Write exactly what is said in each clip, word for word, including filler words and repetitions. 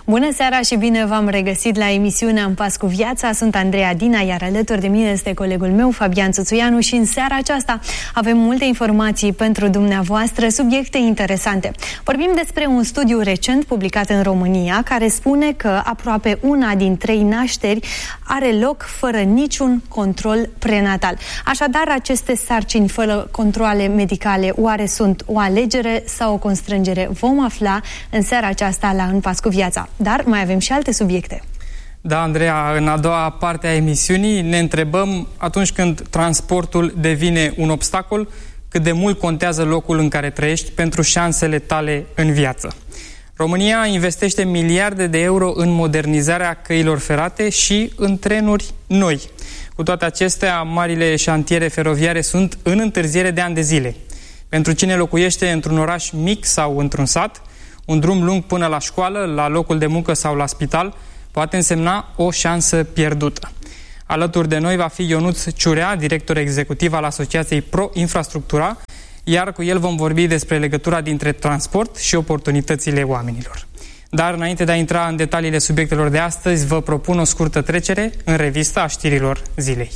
Bună seara și bine v-am regăsit la emisiunea În pas cu viața. Sunt Andreea Dina, iar alături de mine este colegul meu, Fabian Țuțuianu, și în seara aceasta avem multe informații pentru dumneavoastră, subiecte interesante. Vorbim despre un studiu recent publicat în România care spune că aproape una din trei nașteri are loc fără niciun control prenatal. Așadar, aceste sarcini fără controale medicale oare sunt o alegere sau o constrângere? Vom afla în seara aceasta la În pas cu viața. Dar mai avem și alte subiecte. Da, Andreea, în a doua parte a emisiunii ne întrebăm, atunci când transportul devine un obstacol, cât de mult contează locul în care trăiești pentru șansele tale în viață. România investește miliarde de euro în modernizarea căilor ferate și în trenuri noi. Cu toate acestea, marile șantiere feroviare sunt în întârziere de ani de zile. Pentru cine locuiește într-un oraș mic sau într-un sat, un drum lung până la școală, la locul de muncă sau la spital poate însemna o șansă pierdută. Alături de noi va fi Ionuț Ciurea, director executiv al Asociației Pro Infrastructura, iar cu el vom vorbi despre legătura dintre transport și oportunitățile oamenilor. Dar înainte de a intra în detaliile subiectelor de astăzi, vă propun o scurtă trecere în revista a știrilor zilei.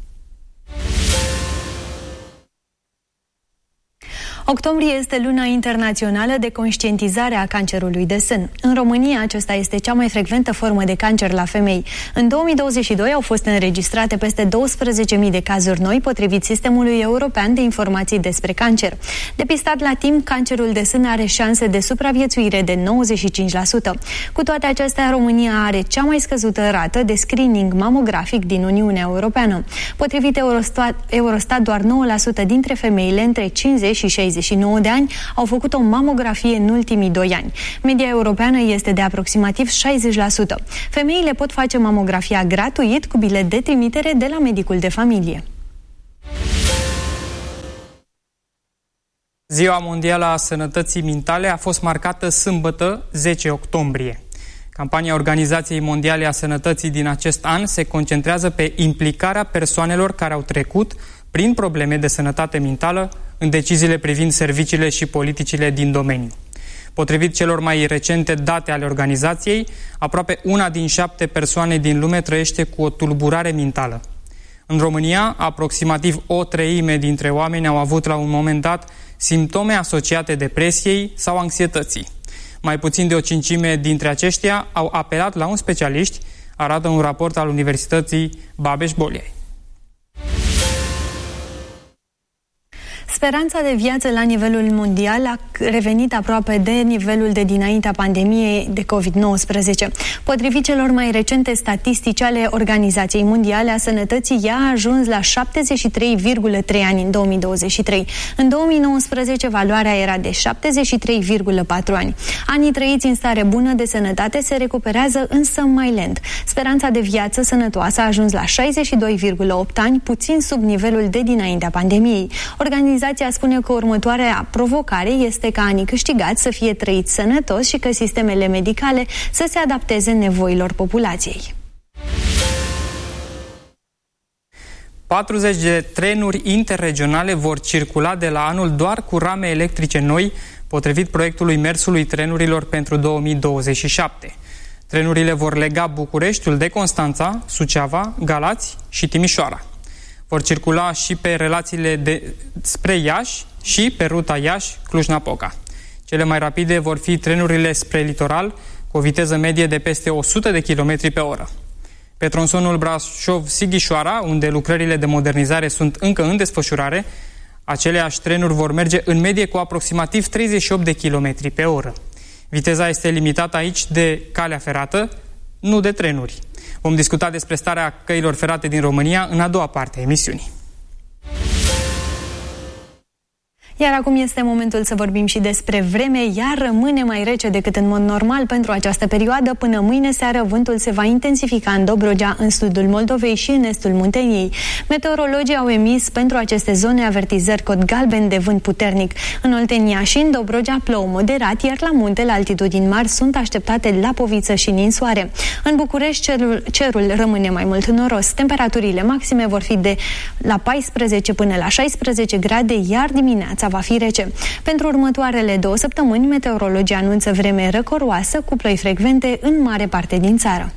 Octombrie este luna internațională de conștientizare a cancerului de sân. În România, acesta este cea mai frecventă formă de cancer la femei. În două mii douăzeci și doi au fost înregistrate peste douăsprezece mii de cazuri noi, potrivit Sistemului European de Informații despre Cancer. Depistat la timp, cancerul de sân are șanse de supraviețuire de nouăzeci și cinci la sută. Cu toate acestea, România are cea mai scăzută rată de screening mamografic din Uniunea Europeană. Potrivit Eurostat, Eurostat doar nouă la sută dintre femeile între cincizeci și șaizeci și nouă de ani au făcut o mamografie în ultimii doi ani. Media europeană este de aproximativ șaizeci la sută. Femeile pot face mamografia gratuit cu bilet de trimitere de la medicul de familie. Ziua Mondială a Sănătății Mintale a fost marcată sâmbătă, zece octombrie. Campania Organizației Mondiale a Sănătății din acest an se concentrează pe implicarea persoanelor care au trecut prin probleme de sănătate mentală în deciziile privind serviciile și politicile din domeniu. Potrivit celor mai recente date ale organizației, aproape una din șapte persoane din lume trăiește cu o tulburare mentală. În România, aproximativ o treime dintre oameni au avut la un moment dat simptome asociate depresiei sau anxietății. Mai puțin de o cincime dintre aceștia au apelat la un specialist, arată un raport al Universității Babeș-Bolyai. Speranța de viață la nivelul mondial a revenit aproape de nivelul de dinaintea pandemiei de covid nouăsprezece. Potrivit celor mai recente statistici ale Organizației Mondiale a Sănătății, ea a ajuns la șaptezeci și trei virgulă trei ani în două mii douăzeci și trei. În două mii nouăsprezece, valoarea era de șaptezeci și trei virgulă patru ani. Anii trăiți în stare bună de sănătate se recuperează însă mai lent. Speranța de viață sănătoasă a ajuns la șaizeci și doi virgulă opt ani, puțin sub nivelul de dinaintea pandemiei. Organizația spune că următoarea provocare este ca anii câștigați să fie trăiți sănătos și că sistemele medicale să se adapteze nevoilor populației. patruzeci de trenuri interregionale vor circula de la anul doar cu rame electrice noi, potrivit proiectului mersului trenurilor pentru două mii douăzeci și șapte. Trenurile vor lega Bucureștiul de Constanța, Suceava, Galați și Timișoara. Vor circula și pe relațiile de spre Iași și pe ruta Iași-Cluj-Napoca. Cele mai rapide vor fi trenurile spre litoral, cu o viteză medie de peste o sută de kilometri pe oră. Pe tronsonul Brașov-Sighișoara, unde lucrările de modernizare sunt încă în desfășurare, aceleași trenuri vor merge în medie cu aproximativ treizeci și opt de kilometri pe oră. Viteza este limitată aici de calea ferată, nu de trenuri. Vom discuta despre starea căilor ferate din România în a doua parte a emisiunii. Iar acum este momentul să vorbim și despre vreme. Ea rămâne mai rece decât în mod normal pentru această perioadă. Până mâine seară, vântul se va intensifica în Dobrogea, în sudul Moldovei și în estul Munteniei. Meteorologii au emis pentru aceste zone avertizări cod galben de vânt puternic. În Oltenia și în Dobrogea plouă moderat, iar la munte, la altitudini mari, sunt așteptate lapoviță și ninsoare. În București, cerul, cerul rămâne mai mult noros. Temperaturile maxime vor fi de la paisprezece până la șaisprezece grade, iar dimineața dimineața va fi rece. Pentru următoarele două săptămâni, meteorologii anunță vreme răcoroasă cu ploi frecvente în mare parte din țară.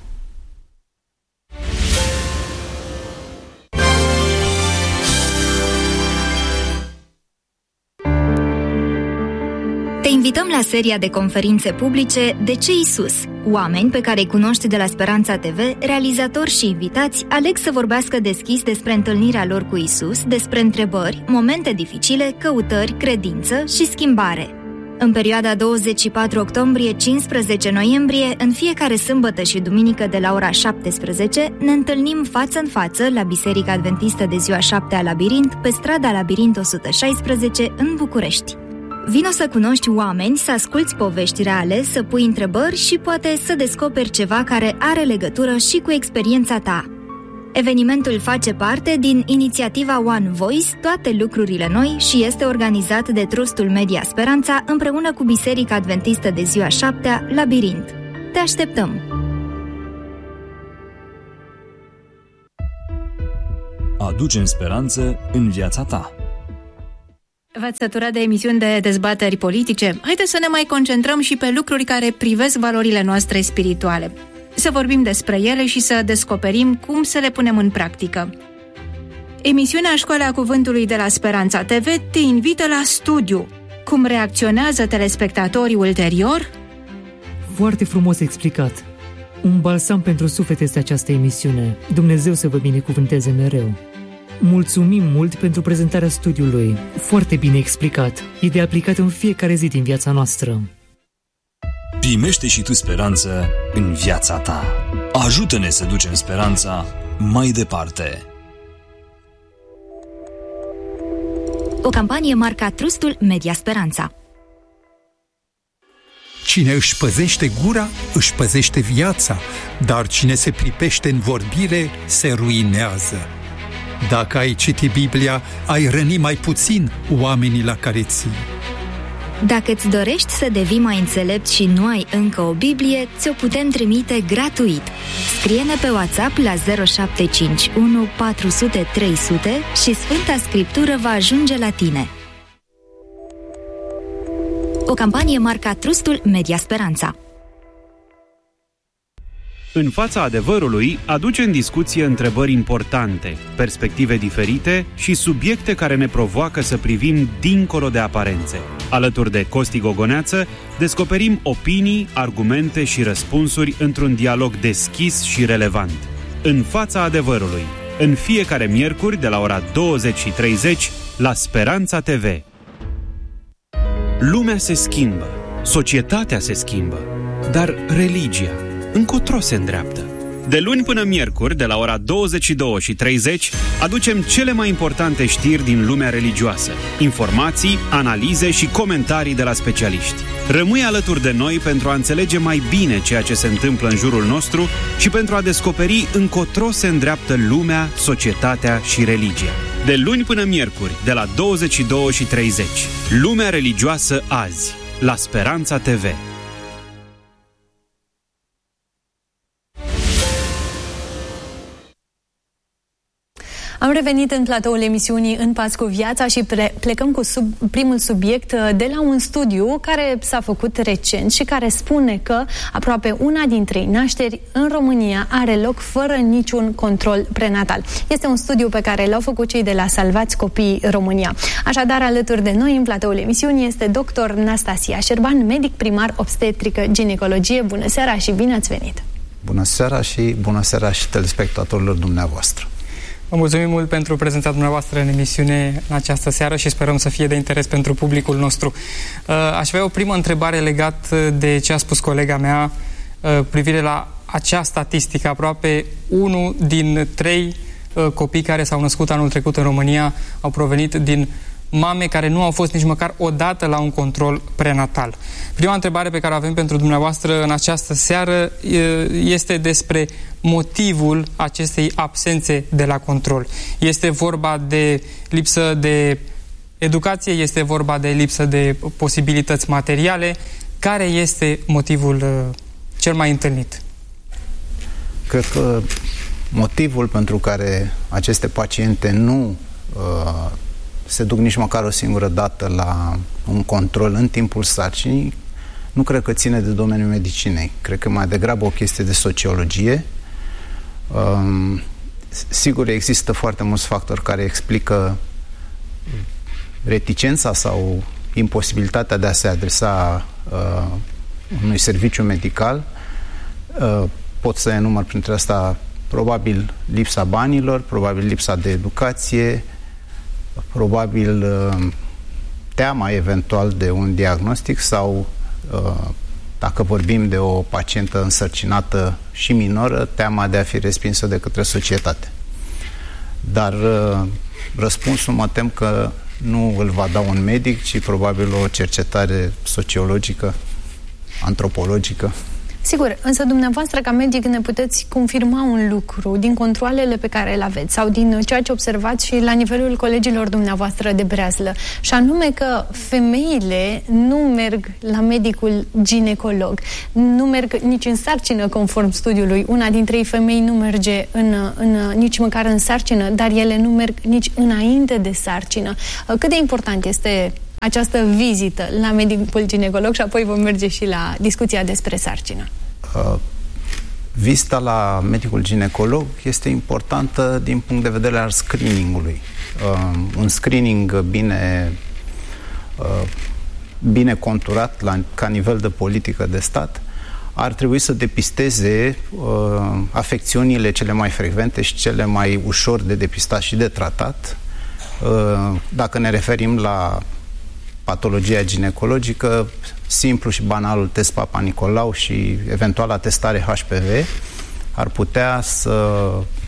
Te invităm la seria de conferințe publice De ce Isus? Oameni pe care îi cunoști de la Speranța T V, realizatori și invitați, aleg să vorbească deschis despre întâlnirea lor cu Isus, despre întrebări, momente dificile, căutări, credință și schimbare. În perioada douăzeci și patru octombrie - cincisprezece noiembrie, în fiecare sâmbătă și duminică de la ora șaptesprezece, ne întâlnim față în față la Biserica Adventistă de Ziua șaptea Labirint, pe strada Labirint o sută șaisprezece, în București. Vino să cunoști oameni, să asculți povești reale, să pui întrebări și poate să descoperi ceva care are legătură și cu experiența ta. Evenimentul face parte din inițiativa One Voice, Toate lucrurile noi, și este organizat de Trustul Media Speranța împreună cu Biserica Adventistă de Ziua șaptea Labirint. Te așteptăm! Aducem speranță în viața ta. V-ați săturat de emisiuni de dezbateri politice? Haideți să ne mai concentrăm și pe lucruri care privesc valorile noastre spirituale. Să vorbim despre ele și să descoperim cum să le punem în practică. Emisiunea Școala Cuvântului de la Speranța T V te invită la studiu. Cum reacționează telespectatorii ulterior? Foarte frumos explicat. Un balsam pentru suflet este această emisiune. Dumnezeu să vă binecuvânteze mereu. Mulțumim mult pentru prezentarea studiului. Foarte bine explicat. E de aplicat în fiecare zi din viața noastră. Primește și tu speranță în viața ta. Ajută-ne să ducem speranța mai departe. O campanie marca Trustul Media Speranța. Cine își păzește gura, își păzește viața, dar cine se pripește în vorbire, se ruinează. Dacă ai citit Biblia, ai răni mai puțin oamenii la care ții. Dacă îți dorești să devii mai înțelept și nu ai încă o Biblie, ți-o putem trimite gratuit. Scrie-ne pe WhatsApp la zero șapte cinci unu patru zero zero trei zero zero și Sfânta Scriptură va ajunge la tine. O campanie marca Trustul Media Speranța. În fața adevărului, aduce în discuție întrebări importante, perspective diferite și subiecte care ne provoacă să privim dincolo de aparențe. Alături de Costi Gogoneață, descoperim opinii, argumente și răspunsuri într-un dialog deschis și relevant. În fața adevărului, în fiecare miercuri de la ora douăzeci și treizeci la Speranța T V. Lumea se schimbă, societatea se schimbă, dar religia încotro se îndreaptă. De luni până miercuri, de la ora douăzeci și două și treizeci, aducem cele mai importante știri din lumea religioasă, informații, analize și comentarii de la specialiști. Rămâi alături de noi pentru a înțelege mai bine ceea ce se întâmplă în jurul nostru și pentru a descoperi încotro se îndreaptă lumea, societatea și religia. De luni până miercuri, de la douăzeci și două și treizeci, Lumea religioasă azi, la Speranța T V. Am revenit în platoul emisiunii În pas cu viața și plecăm cu sub, primul subiect de la un studiu care s-a făcut recent și care spune că aproape una din trei nașteri în România are loc fără niciun control prenatal. Este un studiu pe care l-au făcut cei de la Salvați Copiii România. Așadar, alături de noi în platoul emisiunii este doctor Nastasia Șerban, medic primar obstetrică ginecologie. Bună seara și bine ați venit! Bună seara și bună seara și telespectatorilor dumneavoastră! Vă mulțumim mult pentru prezența dumneavoastră în emisiune în această seară și sperăm să fie de interes pentru publicul nostru. Aș avea o primă întrebare legată de ce a spus colega mea privire la acea statistică. Aproape unul din trei copii care s-au născut anul trecut în România au provenit din mame care nu au fost nici măcar o dată la un control prenatal. Prima întrebare pe care o avem pentru dumneavoastră în această seară este despre motivul acestei absențe de la control. Este vorba de lipsă de educație, este vorba de lipsă de posibilități materiale. Care este motivul cel mai întâlnit? Cred că motivul pentru care aceste paciente nu uh, se duc nici măcar o singură dată la un control în timpul sarcinii, nu cred că ține de domeniul medicinei. Cred că mai degrabă o chestie de sociologie. Um, sigur, există foarte mulți factori care explică reticența sau imposibilitatea de a se adresa uh, unui serviciu medical. Uh, pot să enumăr printre asta probabil lipsa banilor, probabil lipsa de educație, probabil uh, teama eventual de un diagnostic sau, uh, dacă vorbim de o pacientă însărcinată și minoră, teama de a fi respinsă de către societate. Dar uh, răspunsul mă tem că nu îl va da un medic, ci probabil o cercetare sociologică, antropologică. Sigur, însă dumneavoastră ca medic ne puteți confirma un lucru din controalele pe care le aveți sau din ceea ce observați și la nivelul colegilor dumneavoastră de breaslă, și anume că femeile nu merg la medicul ginecolog, nu merg nici în sarcină conform studiului. Una dintre ei femei nu merge în, în, nici măcar în sarcină, dar ele nu merg nici înainte de sarcină. Cât de important este această vizită la medicul ginecolog și apoi vom merge și la discuția despre sarcină? Uh, vizita la medicul ginecolog este importantă din punct de vedere al screeningului. Uh, un screening bine, uh, bine conturat la, ca nivel de politică de stat ar trebui să depisteze uh, afecțiunile cele mai frecvente și cele mai ușor de depistat și de tratat. Uh, dacă ne referim la patologia ginecologică, simplu și banalul test Papa Nicolau și eventuala testare H P V ar putea să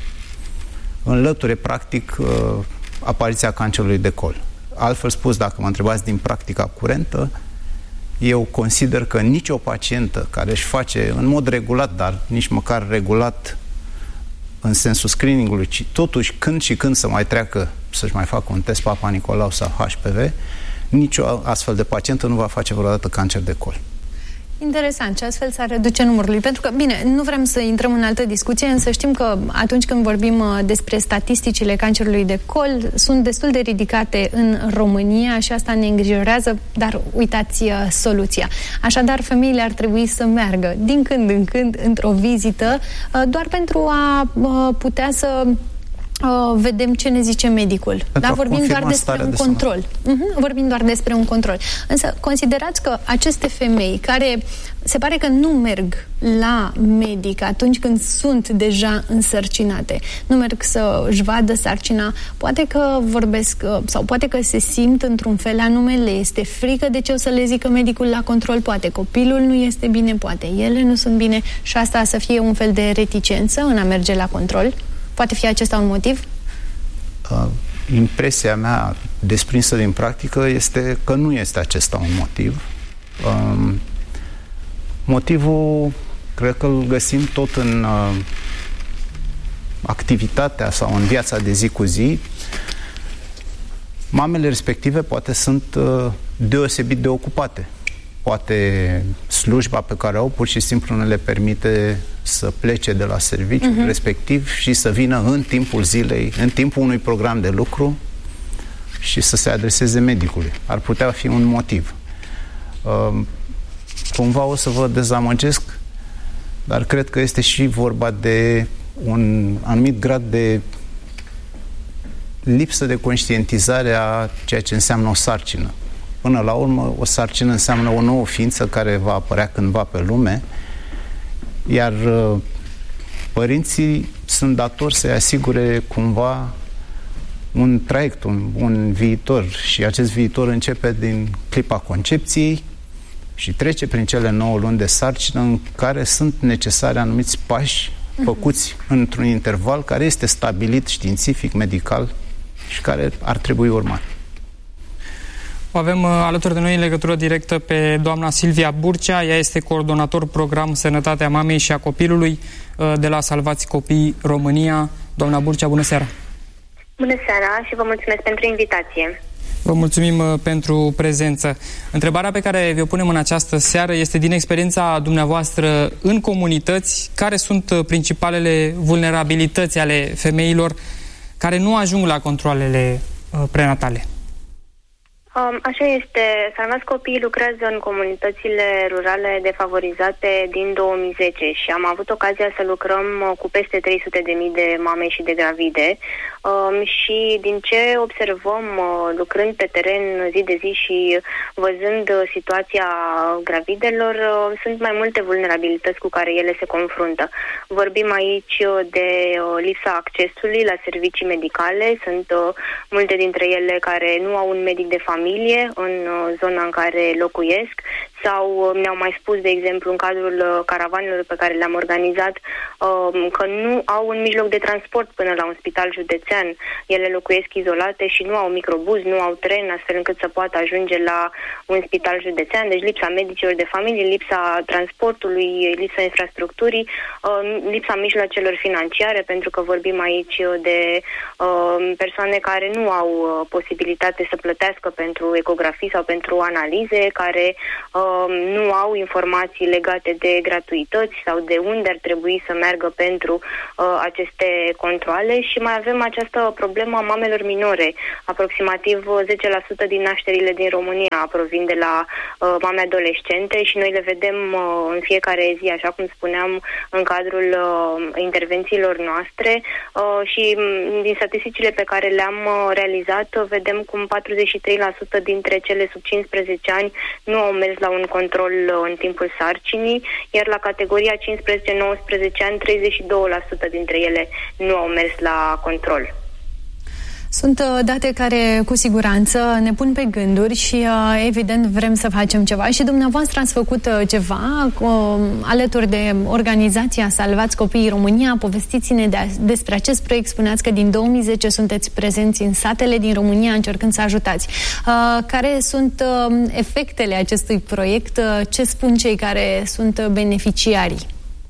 înlăture practic apariția cancerului de col. Altfel spus, dacă mă întrebați din practica curentă, eu consider că nicio pacientă care își face în mod regulat, dar nici măcar regulat în sensul screeningului, ci totuși când și când să mai treacă să-și mai facă un test Papa Nicolau sau H P V, nicio astfel de pacientă nu va face vreodată cancer de col. Interesant, și astfel s-ar reduce numărul. Pentru că, bine, nu vrem să intrăm în altă discuție, însă știm că atunci când vorbim despre statisticile cancerului de col, sunt destul de ridicate în România și asta ne îngrijorează, dar uitați soluția. Așadar, femeile ar trebui să meargă din când în când într-o vizită, doar pentru a putea să Uh, vedem ce ne zice medicul. Da, vorbim doar despre un de control. Uh-huh, vorbim doar despre un control. Însă considerați că aceste femei care se pare că nu merg la medic atunci când sunt deja însărcinate, nu merg să își vadă sarcina, poate că vorbesc sau poate că se simt într-un fel anume, le este frică de ce o să le zică medicul la control, poate copilul nu este bine, poate ele nu sunt bine și asta să fie un fel de reticență în a merge la control. Poate fi acesta un motiv? Uh, impresia mea desprinsă din practică este că nu este acesta un motiv. Uh, motivul cred că îl găsim tot în uh, activitatea sau în viața de zi cu zi. Mamele respective poate sunt uh, deosebit de ocupate. Poate slujba pe care au pur și simplu nu le permite să plece de la serviciul uh-huh. respectiv și să vină în timpul zilei, în timpul unui program de lucru și să se adreseze medicului. Ar putea fi un motiv. Uh, cumva o să vă dezamăgesc, dar cred că este și vorba de un anumit grad de lipsă de conștientizare a ceea ce înseamnă o sarcină. Până la urmă, o sarcină înseamnă o nouă ființă care va apărea cândva pe lume, iar uh, părinții sunt datori să-i asigure cumva un traiect, un, un viitor, și acest viitor începe din clipa concepției și trece prin cele nouă luni de sarcină în care sunt necesari anumiți pași făcuți uh-huh. într-un interval care este stabilit științific, medical și care ar trebui urmat. O avem uh, alături de noi în legătură directă pe doamna Silvia Burcea. Ea este coordonator program Sănătatea Mamei și a Copilului uh, de la Salvați Copii România. Doamna Burcea, bună seara! Bună seara și vă mulțumesc pentru invitație. Vă mulțumim uh, pentru prezență. Întrebarea pe care vi-o punem în această seară este din experiența dumneavoastră în comunități. Care sunt uh, principalele vulnerabilități ale femeilor care nu ajung la controalele uh, prenatale? Așa este. Salvați Copiii lucrează în comunitățile rurale defavorizate din două mii zece și am avut ocazia să lucrăm cu peste trei sute de mii de mame și de gravide și din ce observăm lucrând pe teren zi de zi și văzând situația gravidelor, sunt mai multe vulnerabilități cu care ele se confruntă. Vorbim aici de lipsa accesului la servicii medicale, sunt multe dintre ele care nu au un medic de familie în zona în care locuiesc sau mi-au mai spus, de exemplu, în cadrul caravanelor pe care le-am organizat, că nu au un mijloc de transport până la un spital județean. Ele locuiesc izolate și nu au microbuz, nu au tren, astfel încât să poată ajunge la un spital județean. Deci lipsa medicilor de familie, lipsa transportului, lipsa infrastructurii, lipsa mijloacelor financiare, pentru că vorbim aici de persoane care nu au posibilitate să plătească pentru ecografii sau pentru analize, care nu au informații legate de gratuități sau de unde ar trebui să meargă pentru uh, aceste controale și mai avem această problemă a mamelor minore. Aproximativ zece la sută din nașterile din România provin de la uh, mame adolescente și noi le vedem uh, în fiecare zi, așa cum spuneam, în cadrul uh, intervențiilor noastre uh, și um, din statisticile pe care le-am uh, realizat uh, vedem cum patruzeci și trei la sută dintre cele sub cincisprezece ani nu au mers la un control în timpul sarcinii, iar la categoria cincisprezece nouăsprezece ani, treizeci și doi la sută dintre ele nu au mers la control. Sunt date care cu siguranță ne pun pe gânduri și evident vrem să facem ceva și dumneavoastră ați făcut ceva cu, alături de organizația Salvați Copiii România. Povestiți-ne de, despre acest proiect. Spuneați că din două mii zece sunteți prezenți în satele din România încercând să ajutați. Care sunt efectele acestui proiect? Ce spun cei care sunt beneficiarii?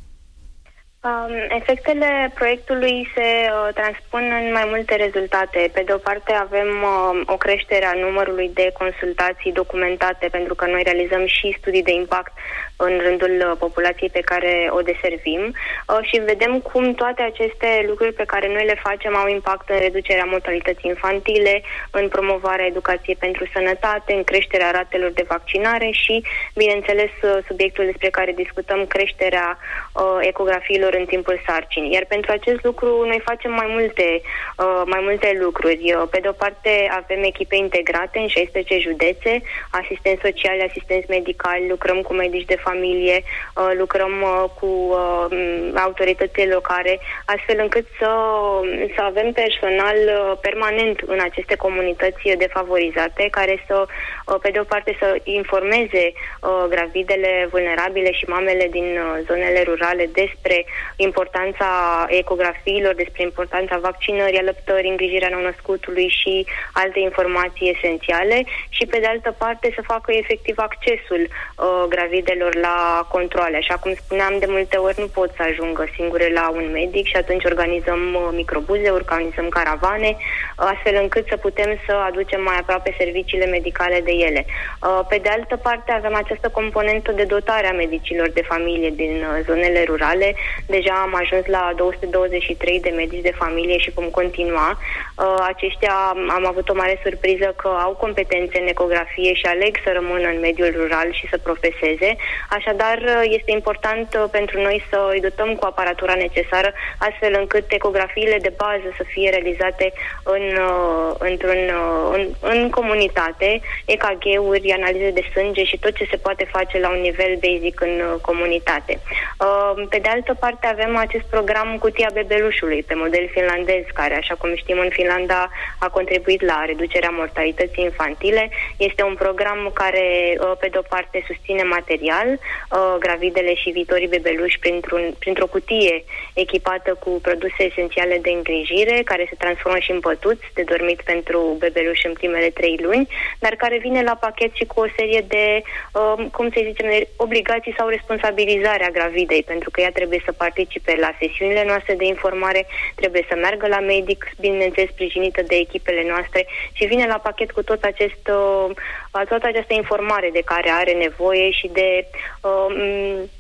Um, efectele proiectului se uh, transpun în mai multe rezultate. Pe de o parte avem uh, o creștere a numărului de consultații documentate, pentru că noi realizăm și studii de impact în rândul uh, populației pe care o deservim uh, și vedem cum toate aceste lucruri pe care noi le facem au impact în reducerea mortalității infantile, în promovarea educației pentru sănătate, în creșterea ratelor de vaccinare și, bineînțeles, uh, subiectul despre care discutăm, creșterea uh, ecografiilor în timpul sarcinii. Iar pentru acest lucru noi facem mai multe, uh, mai multe lucruri. Pe de o parte avem echipe integrate în șaisprezece județe, asistenți sociali, asistenți medicali, lucrăm cu medici de familie, uh, lucrăm uh, cu uh, autoritățile locale, astfel încât să, să avem personal uh, permanent în aceste comunități defavorizate, care să, uh, pe de o parte, să informeze uh, gravidele vulnerabile și mamele din uh, zonele rurale despre importanța ecografiilor, despre importanța vaccinării, alăptării, îngrijirea nou-născutului și alte informații esențiale și, pe de altă parte, să facă efectiv accesul uh, gravidelor la controale. Așa cum spuneam, de multe ori nu pot să ajungă singure la un medic și atunci organizăm uh, microbuze, organizăm caravane, uh, astfel încât să putem să aducem mai aproape serviciile medicale de ele. Uh, pe de altă parte, avem această componentă de dotare a medicilor de familie din uh, zonele rurale. Deja am ajuns la două sute douăzeci și trei de medici de familie și vom continua. Uh, aceștia am avut o mare surpriză că au competențe în ecografie și aleg să rămână în mediul rural și să profeseze. Așadar, este important uh, pentru noi să îi dotăm cu aparatura necesară, astfel încât ecografiile de bază să fie realizate în, uh, într-un, uh, în, în comunitate, E K G-uri, analize de sânge și tot ce se poate face la un nivel basic în uh, comunitate. Uh, pe de altă parte, avem acest program Cutia bebelușului, pe model finlandez, care, așa cum știm, în Finlanda a contribuit la reducerea mortalității infantile. Este un program care, pe de o parte, susține material, gravidele și viitorii bebeluși printr-un, printr-o cutie echipată cu produse esențiale de îngrijire, care se transformă și în pătuți de dormit pentru bebeluși în primele trei luni, dar care vine la pachet și cu o serie de, cum să zicem, obligații sau responsabilizare a gravidei, pentru că ea trebuie să participe la sesiunile noastre de informare, trebuie să meargă la medic, bineînțeles sprijinită de echipele noastre și vine la pachet cu tot acest, uh, toată această informare de care are nevoie și de uh,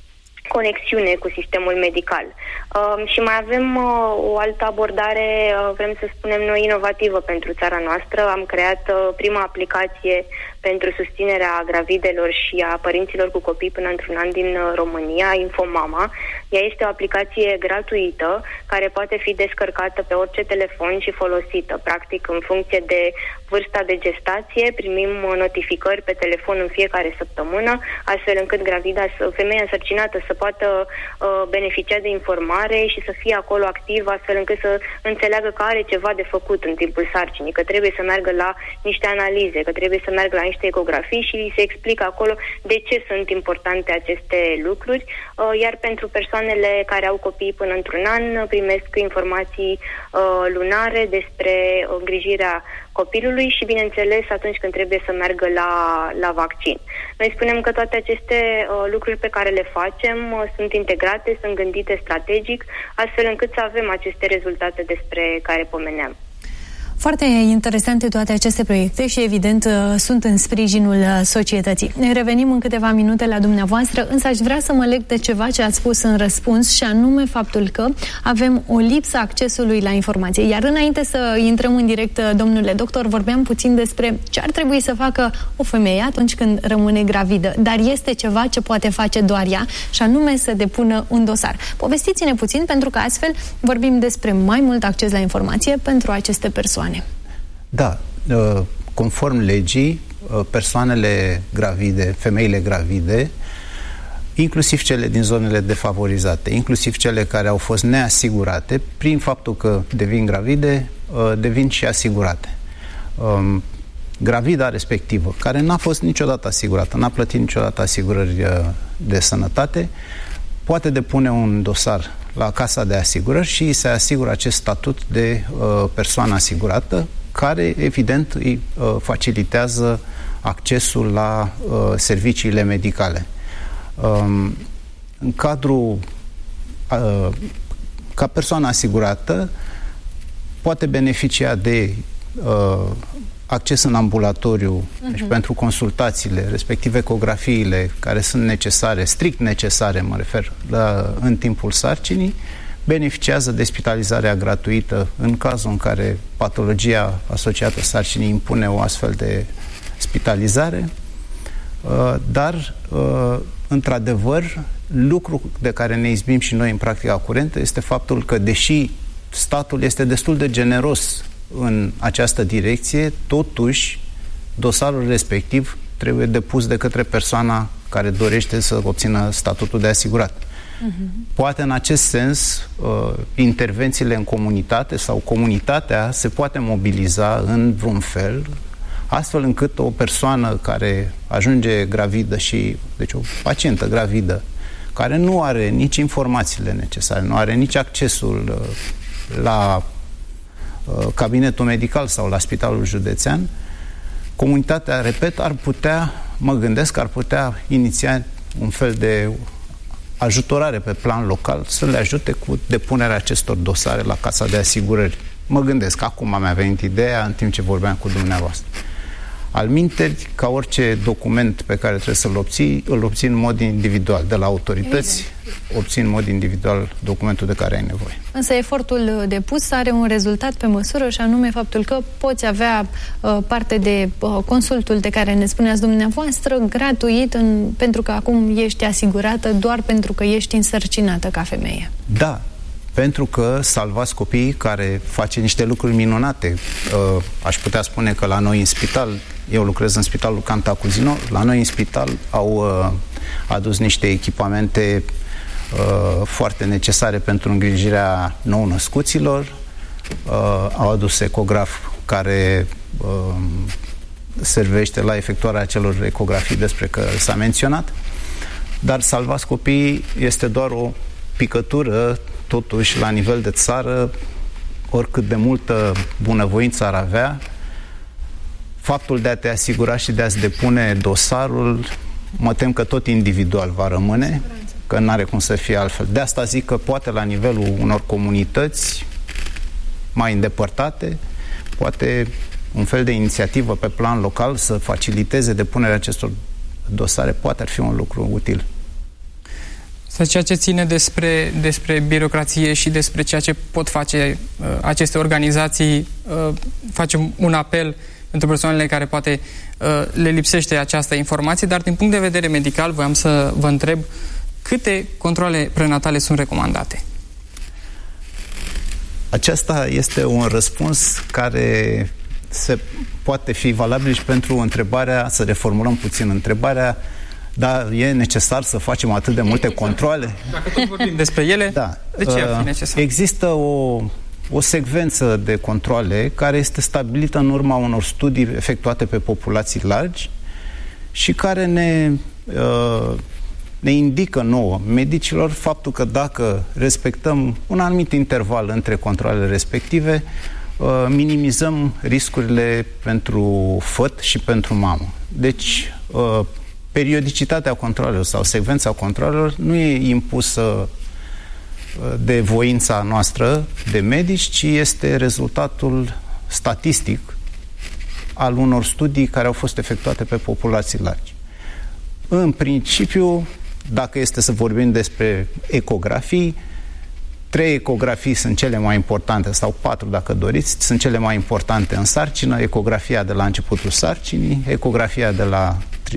conexiune cu sistemul medical. Uh, și mai avem uh, o altă abordare, uh, vrem să spunem noi, inovativă pentru țara noastră. Am creat uh, prima aplicație pentru susținerea gravidelor și a părinților cu copii până într-un an din uh, România, Infomama. Ea este o aplicație gratuită care poate fi descărcată pe orice telefon și folosită. Practic, în funcție de vârsta de gestație, primim uh, notificări pe telefon în fiecare săptămână, astfel încât gravida, femeia însărcinată să poată uh, beneficia de informare și să fie acolo activ, astfel încât să înțeleagă că are ceva de făcut în timpul sarcinii, că trebuie să meargă la niște analize, că trebuie să meargă la niște ecografii și se explică acolo de ce sunt importante aceste lucruri, uh, iar pentru persoanele care au copii până într-un an primesc informații uh, lunare despre îngrijirea copilului și, bineînțeles, atunci când trebuie să meargă la, la vaccin. Noi spunem că toate aceste uh, lucruri pe care le facem uh, sunt integrate, sunt gândite strategic, astfel încât să avem aceste rezultate despre care pomeneam. Foarte interesante toate aceste proiecte și, evident, sunt în sprijinul societății. Revenim în câteva minute la dumneavoastră, însă aș vrea să mă leg de ceva ce ați spus în răspuns, și anume faptul că avem o lipsă accesului la informație. Iar înainte să intrăm în direct, domnule doctor, vorbeam puțin despre ce ar trebui să facă o femeie atunci când rămâne gravidă. Dar este ceva ce poate face doar ea, și anume să depună un dosar. Povestiți-ne puțin, pentru că astfel vorbim despre mai mult acces la informație pentru aceste persoane. Da, conform legii, persoanele gravide, femeile gravide, inclusiv cele din zonele defavorizate, inclusiv cele care au fost neasigurate, prin faptul că devin gravide, devin și asigurate. Gravida respectivă, care n-a fost niciodată asigurată, n-a plătit niciodată asigurări de sănătate, poate depune un dosar la Casa de Asigurări și se asigură acest statut de uh, persoană asigurată, care, evident, îi uh, facilitează accesul la uh, serviciile medicale. Um, în cadrul, uh, ca persoană asigurată, poate beneficia de uh, acces în ambulatoriu, uh-huh. deci pentru consultațiile, respectiv ecografiile care sunt necesare, strict necesare, mă refer, la, în timpul sarcinii, beneficiază de spitalizarea gratuită în cazul în care patologia asociată sarcinii impune o astfel de spitalizare, dar, într-adevăr, lucru de care ne izbim și noi în practica curentă este faptul că, deși statul este destul de generos în această direcție, totuși dosarul respectiv trebuie depus de către persoana care dorește să obțină statutul de asigurat. Uh-huh. Poate în acest sens uh, intervențiile în comunitate sau comunitatea se poate mobiliza în vreun fel, astfel încât o persoană care ajunge gravidă și, deci o pacientă gravidă, care nu are nici informațiile necesare, nu are nici accesul uh, la cabinetul medical sau la spitalul județean, comunitatea, repet, ar putea, mă gândesc, ar putea iniția un fel de ajutorare pe plan local să le ajute cu depunerea acestor dosare la Casa de Asigurări. Mă gândesc, acum mi-a venit ideea în timp ce vorbeam cu dumneavoastră. Alminteri, ca orice document pe care trebuie să-l obții, îl obții în mod individual. De la autorități, obții în mod individual documentul de care ai nevoie. Însă efortul depus are un rezultat pe măsură, și anume faptul că poți avea uh, parte de uh, consultul de care ne spuneați dumneavoastră gratuit, în, pentru că acum ești asigurată doar pentru că ești însărcinată ca femeie. Da, pentru că salvați copiii, care face niște lucruri minunate. Uh, aș putea spune că la noi în spital, eu lucrez în spitalul Cantacuzino, la noi în spital au uh, adus niște echipamente uh, foarte necesare pentru îngrijirea nou-născuților, uh, au adus ecograf care uh, servește la efectuarea acelor ecografii despre care s-a menționat, dar salvați copiii este doar o picătură. Totuși, la nivel de țară, oricât de multă bunăvoință ar avea, faptul de a te asigura și de a-ți depune dosarul, mă tem că tot individual va rămâne, că nu are cum să fie altfel. De asta zic că poate la nivelul unor comunități mai îndepărtate, poate un fel de inițiativă pe plan local să faciliteze depunerea acestor dosare, poate ar fi un lucru util. Sau ceea ce ține despre, despre birocrație și despre ceea ce pot face uh, aceste organizații, uh, facem un apel pentru persoanele care poate uh, le lipsește această informație, dar din punct de vedere medical voiam să vă întreb câte controale prenatale sunt recomandate? Acesta este un răspuns care se poate fi valabil și pentru întrebarea, să reformulăm puțin întrebarea, dar e necesar să facem atât de multe controale? Dacă tot vorbim despre ele, da. De ce ar fi necesar? Există o, o secvență de controale care este stabilită în urma unor studii efectuate pe populații largi și care ne, ne indică nouă, medicilor, faptul că dacă respectăm un anumit interval între controalele respective, minimizăm riscurile pentru făt și pentru mamă. Deci, periodicitatea controalelor sau secvența controalelor nu e impusă de voința noastră de medici, ci este rezultatul statistic al unor studii care au fost efectuate pe populații largi. În principiu, dacă este să vorbim despre ecografii, trei ecografii sunt cele mai importante, sau patru dacă doriți, sunt cele mai importante în sarcină: ecografia de la începutul sarcinii, ecografia de la